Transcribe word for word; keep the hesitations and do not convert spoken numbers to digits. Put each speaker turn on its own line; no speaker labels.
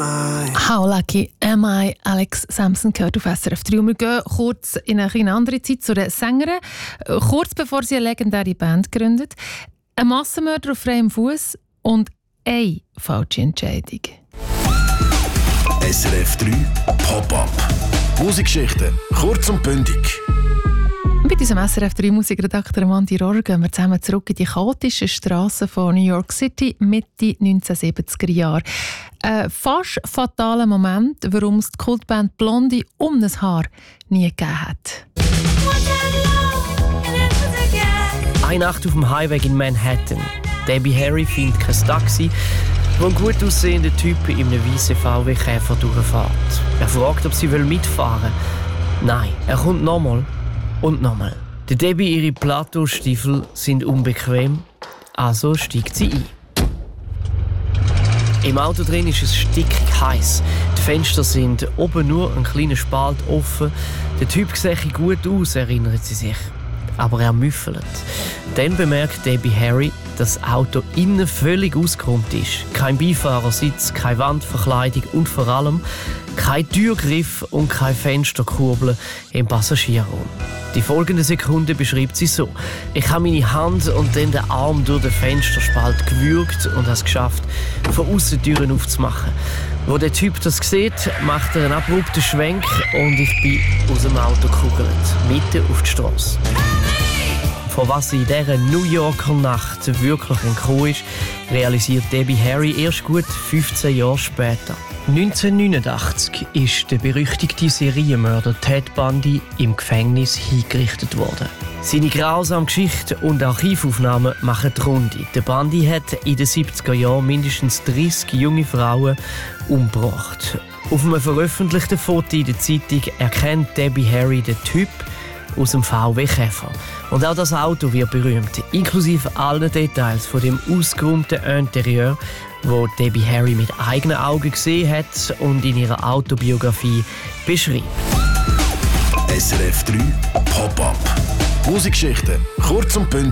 I?
How lucky am I? Alex Sampson gehört auf S R F drei. Und wir gehen kurz in eine kleine andere Zeit zu der Sängerin. Kurz bevor sie eine legendäre Band gründet. Ein Massenmörder auf freiem Fuß und eine falsche Entscheidung.
S R F drei Pop-Up. Musikgeschichten kurz und bündig.
Mit unserem S R F drei Musikredakteur Mandy Rohrer gehen wir zusammen zurück in die chaotischen Straßen von New York City Mitte neunzehnhundertsiebziger Jahre. Ein fast fataler Moment, warum es die Kultband Blondie um das Haar nie gegeben hat.
Eine Nacht auf dem Highway in Manhattan. Debbie Harry findet kein Taxi, wo ein gut aussehender Typ in einem weißen V W-Käfer durchfährt. Er fragt, ob sie mitfahren will. Nein, er kommt nochmal und nochmal. Der Debbie ihre Plateaustiefel sind unbequem, also steigt sie ein. Im Auto drin ist es stickig heiß. Die Fenster sind oben nur ein kleiner Spalt offen. Der Typ sieht gut aus, erinnert sie sich. Aber er müffelt. Dann bemerkt Debbie Harry, dass das Auto innen völlig ausgeräumt ist. Kein Beifahrersitz, keine Wandverkleidung und vor allem kein Türgriff und keine Fensterkurbel im Passagierraum. Die folgende Sekunde beschreibt sie so: Ich habe meine Hand und dann den Arm durch den Fensterspalt gewürgt und habe es geschafft, von aussen Türen aufzumachen. Wo der Typ das sieht, macht er einen abrupten Schwenk und ich bin aus dem Auto gekugelt, mitten auf die Strasse. Von was sie in dieser New Yorker Nacht wirklich entkommen ist, realisiert Debbie Harry erst gut fünfzehn Jahre später. neunzehnhundertneunundachtzig ist der berüchtigte Serienmörder Ted Bundy im Gefängnis hingerichtet worden. Seine grausame Geschichte und Archivaufnahmen machen die Runde. Der Bundy hat in den siebziger Jahren mindestens dreißig junge Frauen umgebracht. Auf einem veröffentlichten Foto in der Zeitung erkennt Debbie Harry den Typ aus dem V W-Käfer. Und auch das Auto wird berühmt, inklusive allen Details von dem ausgeräumten Interieur, wo Debbie Harry mit eigenen Augen gesehen hat und in ihrer Autobiografie beschreibt.
S R F drei Pop-Up. Musikgeschichten kurz und bündig.